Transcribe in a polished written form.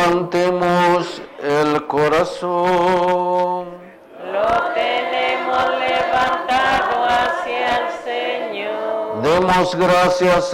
Levantemos el corazón. Lo tenemos levantado hacia el Señor. Demos gracias